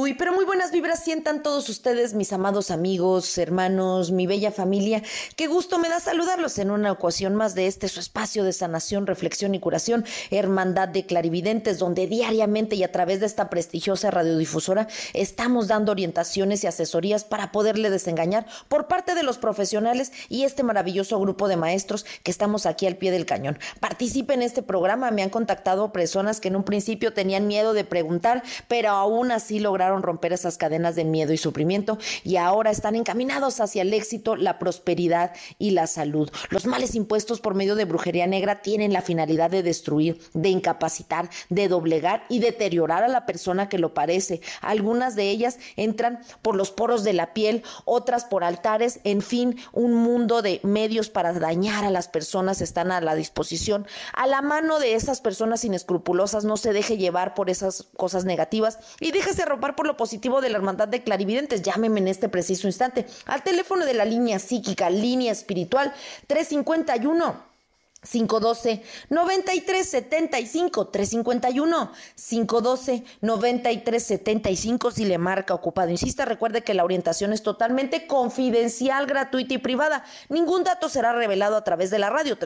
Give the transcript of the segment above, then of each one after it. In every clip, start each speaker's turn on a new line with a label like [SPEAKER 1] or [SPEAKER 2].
[SPEAKER 1] Pero muy buenas vibras sientan todos ustedes, mis amados amigos, hermanos, mi bella familia. Qué gusto me da saludarlos en una ocasión más de su espacio de sanación, reflexión y curación, Hermandad de Clarividentes, donde diariamente y a través de esta prestigiosa radiodifusora estamos dando orientaciones y asesorías para poderle desengañar por parte de los profesionales y este maravilloso grupo de maestros que estamos aquí al pie del cañón. Participen en este programa. Me han contactado personas que en un principio tenían miedo de preguntar, pero aún así lograron romper esas cadenas de miedo y sufrimiento y ahora están encaminados hacia el éxito, la prosperidad y la salud. Los males impuestos por medio de brujería negra tienen la finalidad de destruir, de incapacitar, de doblegar y deteriorar a la persona que lo padece. Algunas de ellas entran por los poros de la piel, otras por altares, en fin, un mundo de medios para dañar a las personas están a la disposición. A la mano de esas personas inescrupulosas, no se deje llevar por esas cosas negativas y déjese arropar por lo positivo de la Hermandad de Clarividentes. Llámeme en este preciso instante al teléfono de la línea psíquica, línea espiritual 351-512-9375, 351-512-9375. Si le marca ocupado, insista, recuerde que la orientación es totalmente confidencial, gratuita y privada. Ningún dato será revelado a través de la radio.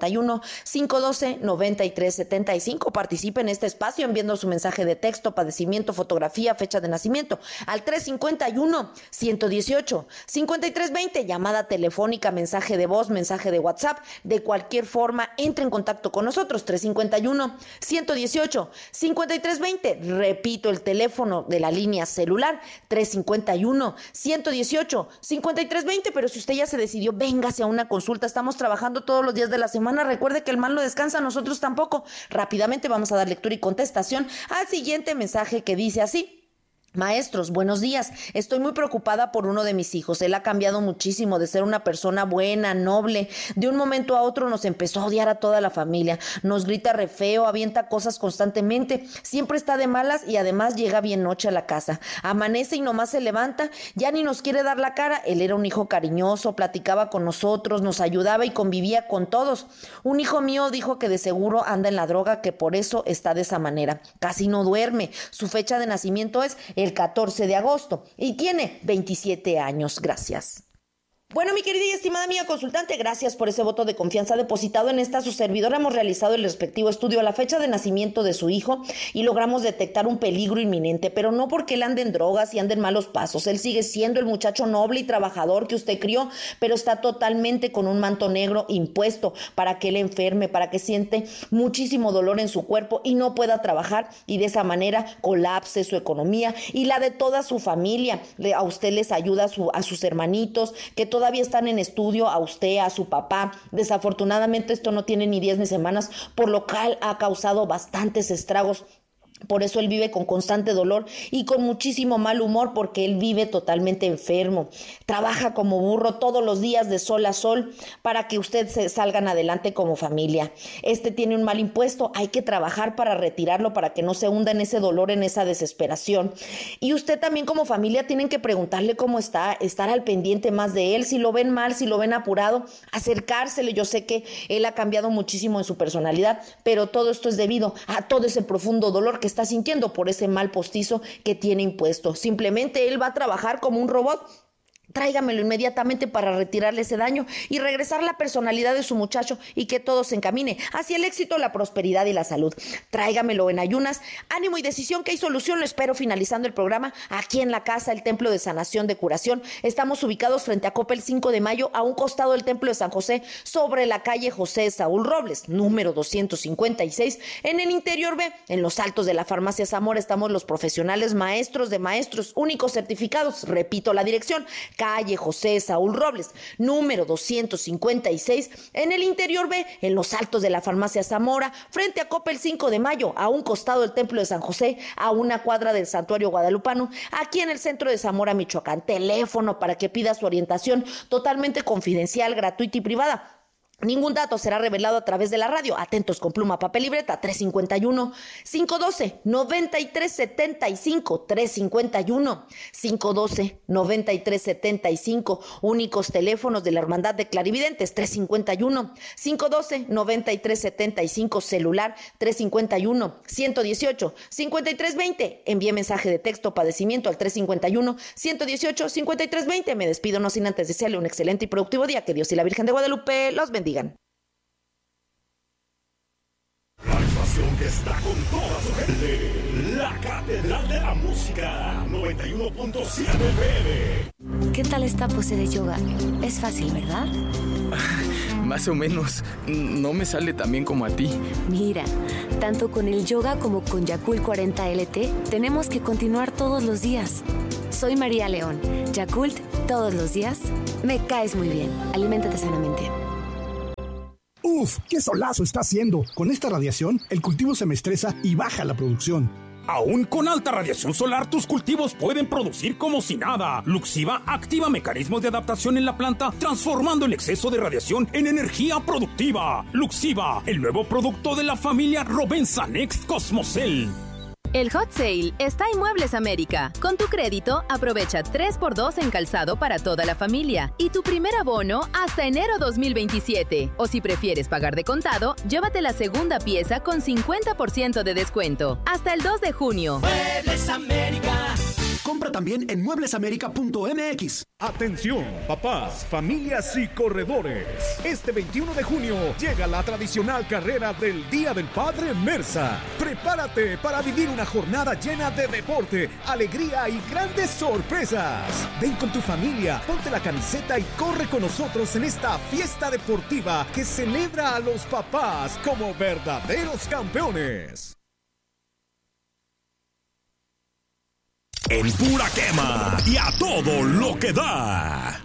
[SPEAKER 1] 351-512-9375. Participe en este espacio enviando su mensaje de texto, padecimiento, fotografía, fecha de nacimiento al 351-118-5320, llamada telefónica, mensaje de voz, mensaje de WhatsApp, de cualquier forma. Entre en contacto con nosotros, 351-118-5320. Repito, el teléfono de la línea celular, 351-118-5320. Pero si usted ya se decidió, véngase a una consulta. Estamos trabajando todos los días de la semana. Recuerde que el mal no descansa, nosotros tampoco. Rápidamente vamos a dar lectura y contestación al siguiente mensaje que dice así. Maestros, buenos días. Estoy muy preocupada por uno de mis hijos. Él ha cambiado muchísimo de ser una persona buena, noble. De un momento a otro nos empezó a odiar a toda la familia. Nos grita re feo, avienta cosas constantemente. Siempre está de malas y además llega bien noche a la casa. Amanece y nomás se levanta. Ya ni nos quiere dar la cara. Él era un hijo cariñoso, platicaba con nosotros, nos ayudaba y convivía con todos. Un hijo mío dijo que de seguro anda en la droga, que por eso está de esa manera. Casi no duerme. Su fecha de nacimiento es el 14 de agosto y tiene 27 años. Gracias. Bueno, mi querida y estimada amiga consultante, gracias por ese voto de confianza depositado en esta su servidora. Hemos realizado el respectivo estudio a la fecha de nacimiento de su hijo y logramos detectar un peligro inminente, pero no porque él ande en drogas y ande en malos pasos. Él sigue siendo el muchacho noble y trabajador que usted crió, pero está totalmente con un manto negro impuesto para que él enferme, para que siente muchísimo dolor en su cuerpo y no pueda trabajar y de esa manera colapse su economía y la de toda su familia. A usted les ayuda a sus hermanitos que todavía están en estudio, a usted, a su papá. Desafortunadamente esto no tiene ni 10 ni semanas, por lo cual ha causado bastantes estragos. Por eso él vive con constante dolor y con muchísimo mal humor porque él vive totalmente enfermo. Trabaja como burro todos los días de sol a sol para que ustedes salgan adelante como familia. Tiene un mal impuesto, hay que trabajar para retirarlo para que no se hunda en ese dolor, en esa desesperación. Y usted también como familia tienen que preguntarle cómo está, estar al pendiente más de él. Si lo ven mal, si lo ven apurado, acercársele. Yo sé que él ha cambiado muchísimo en su personalidad, pero todo esto es debido a todo ese profundo dolor que está sintiendo por ese mal postizo que tiene impuesto. Simplemente él va a trabajar como un robot. Tráigamelo inmediatamente para retirarle ese daño y regresar la personalidad de su muchacho y que todo se encamine hacia el éxito, la prosperidad y la salud. Tráigamelo en ayunas, ánimo y decisión que hay solución. Lo espero finalizando el programa aquí en la casa, el Templo de Sanación de Curación. Estamos ubicados frente a Coppel 5 de Mayo, a un costado del Templo de San José, sobre la calle José Saúl Robles, número 256. En el interior B, en los altos de la Farmacia Zamora, estamos los profesionales maestros de maestros únicos certificados. Repito la dirección: calle José Saúl Robles, número 256, en el interior B, en los altos de la Farmacia Zamora, frente a Coppel 5 de Mayo, a un costado del Templo de San José, a una cuadra del Santuario Guadalupano, aquí en el centro de Zamora, Michoacán. Teléfono para que pida su orientación totalmente confidencial, gratuita y privada: Ningún dato será revelado a través de la radio. Atentos con pluma, papel y libreta. 351-512-9375. 351-512-9375. Únicos teléfonos de la Hermandad de Clarividentes. 351-512-9375. Celular 351-118-5320. Envíe mensaje de texto padecimiento al 351-118-5320. Me despido no sin antes desearle un excelente y productivo día. Que Dios y la Virgen de Guadalupe los bendigan.
[SPEAKER 2] La estación que está con toda su gente, la Catedral de la Música, 91.7 FM.
[SPEAKER 3] ¿Qué tal esta pose de yoga? Es fácil, ¿verdad?
[SPEAKER 4] Más o menos. No me sale tan bien como a ti.
[SPEAKER 3] Mira, tanto con el yoga como con Yakult 40 LT, tenemos que continuar todos los días. Soy María León. Yakult, todos los días. Me caes muy bien. Aliméntate sanamente.
[SPEAKER 5] ¡Uf! ¡Qué solazo está haciendo! Con esta radiación, el cultivo se me estresa y baja la producción.
[SPEAKER 6] Aún con alta radiación solar, tus cultivos pueden producir como si nada. Luxiva activa mecanismos de adaptación en la planta, transformando el exceso de radiación en energía productiva. Luxiva, el nuevo producto de la familia Rovensa Next Cosmocel.
[SPEAKER 7] El Hot Sale está en Muebles América. Con tu crédito, aprovecha 3x2 en calzado para toda la familia y tu primer abono hasta enero 2027. O si prefieres pagar de contado, llévate la segunda pieza con 50% de descuento. Hasta el 2 de junio.
[SPEAKER 8] Muebles América.
[SPEAKER 9] Compra también en mueblesamerica.mx.
[SPEAKER 2] Atención, papás, familias y corredores. Este 21 de junio llega la tradicional carrera del Día del Padre Mersa. Prepárate para vivir una jornada llena de deporte, alegría y grandes sorpresas. Ven con tu familia, ponte la camiseta y corre con nosotros en esta fiesta deportiva que celebra a los papás como verdaderos campeones.
[SPEAKER 6] En pura quema y a todo lo que da.